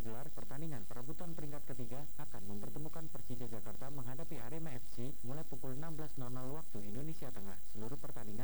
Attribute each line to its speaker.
Speaker 1: digelar, pertandingan perebutan peringkat ketiga akan mempertemukan Persija Jakarta menghadapi Arema FC mulai pukul 16.00 waktu Indonesia Tengah. Seluruh pertandingan